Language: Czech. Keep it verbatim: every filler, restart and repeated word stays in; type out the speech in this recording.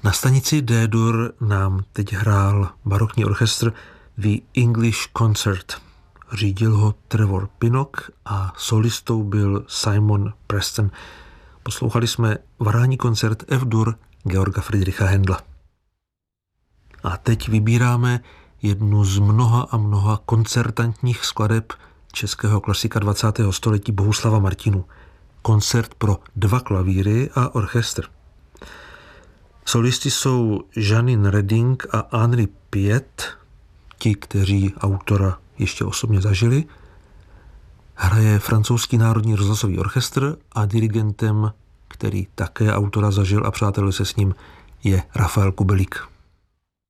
Na stanici D-dur nám teď hrál barokní orchestr The English Concert. Řídil ho Trevor Pinnock a solistou byl Simon Preston. Poslouchali jsme varhání koncert F-dur Georga Friedricha Händla. A teď vybíráme jednu z mnoha a mnoha koncertantních skladeb českého klasika dvacátého století Bohuslava Martinů. Koncert pro dva klavíry a orchestr. Solisty jsou Janine Redding a Henri Piet, ti, kteří autora ještě osobně zažili. Hraje francouzský národní rozhlasový orchestr a dirigentem, který také autora zažil a přátelil se s ním, je Rafael Kubelík.